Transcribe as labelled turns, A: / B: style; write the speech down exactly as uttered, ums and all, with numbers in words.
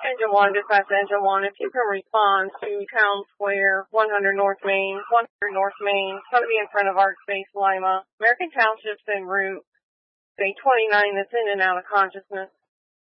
A: Engine one, dispatch to Engine one, if you can respond to Town Square, one hundred North Main, one hundred North Main, it's going to be in front of Art Space Lima. American Township's en route. Day twenty-nine that's in and out of consciousness.